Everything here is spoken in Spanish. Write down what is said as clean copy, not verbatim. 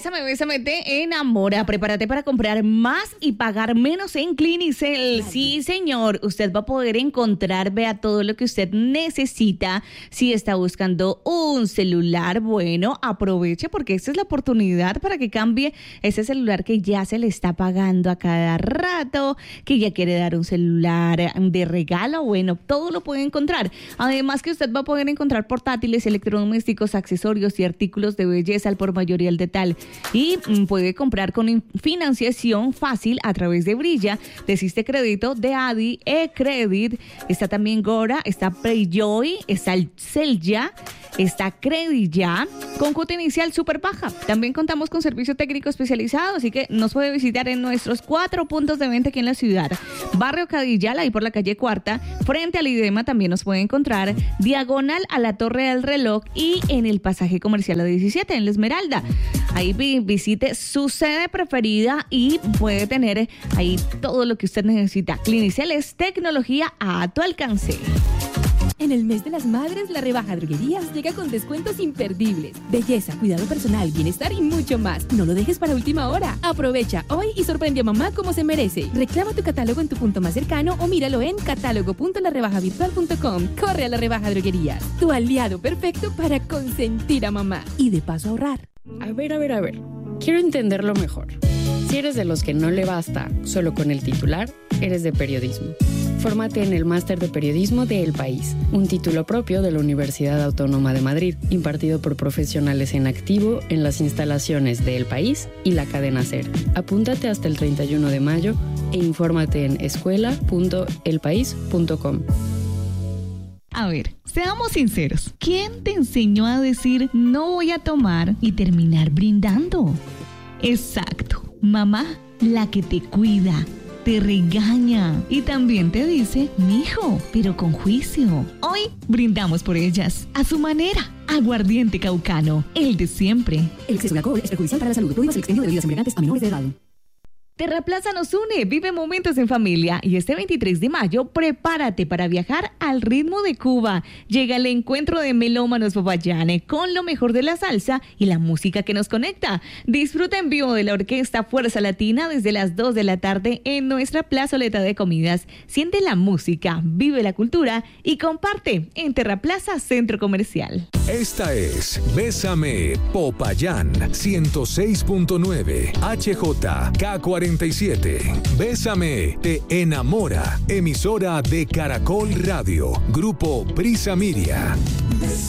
Bésame, te enamora. Prepárate para comprar más y pagar menos en Clinicel. Sí, señor. Usted va a poder encontrar, vea, todo lo que usted necesita. Si está buscando un celular, bueno, aproveche porque esta es la oportunidad para que cambie ese celular que ya se le está pagando a cada rato, que ya quiere dar un celular de regalo. Bueno, todo lo puede encontrar. Además que usted va a poder encontrar portátiles, electrodomésticos, accesorios y artículos de belleza al por mayor y al detalle. Y puede comprar con financiación fácil a través de Brilla, Desiste Crédito, de Adi, eCredit. Está también Gora, está PayJoy, está el Celya, está Credit-Ya, con cuota inicial súper baja. También contamos con servicio técnico especializado, así que nos puede visitar en nuestros 4 puntos de venta aquí en la ciudad. Barrio Cadillal, ahí por la calle Cuarta, frente al IDEMA también nos puede encontrar, diagonal a la Torre del Reloj y en el pasaje comercial a 17, en La Esmeralda. Ahí visite su sede preferida y puede tener ahí todo lo que usted necesita. Clinicel es tecnología a tu alcance. En el mes de las madres, la rebaja Droguerías llega con descuentos imperdibles. Belleza, cuidado personal, bienestar y mucho más. No lo dejes para última hora. Aprovecha hoy y sorprende a mamá como se merece. Reclama tu catálogo en tu punto más cercano o míralo en catálogo.larebajavirtual.com. Corre a la rebaja Droguerías, tu aliado perfecto para consentir a mamá y de paso ahorrar. A ver. Quiero entenderlo mejor. Si eres de los que no le basta solo con el titular, eres de periodismo. Fórmate en el Máster de Periodismo de El País, un título propio de la Universidad Autónoma de Madrid, impartido por profesionales en activo en las instalaciones de El País y la cadena SER. Apúntate hasta el 31 de mayo e infórmate en escuela.elpaís.com. A ver, seamos sinceros. ¿Quién te enseñó a decir no voy a tomar y terminar brindando? Exacto, mamá, la que te cuida, te regaña y también te dice, mijo, pero con juicio. Hoy brindamos por ellas, a su manera. Aguardiente Caucano, el de siempre. El exceso de alcohol es perjudicial para la salud. Prohíbas el expendio de bebidas embriagantes a menores de edad. Terraplaza nos une, vive momentos en familia y este 23 de mayo prepárate para viajar al ritmo de Cuba. Llega el encuentro de melómanos Popayán con lo mejor de la salsa y la música que nos conecta. Disfruta en vivo de la orquesta Fuerza Latina desde las 2 de la tarde en nuestra plazoleta de comidas. Siente la música, vive la cultura y comparte en Terraplaza Centro Comercial. Esta es Bésame Popayán 106.9 HJK47. Bésame te enamora. Emisora de Caracol Radio. Grupo Prisa Miria.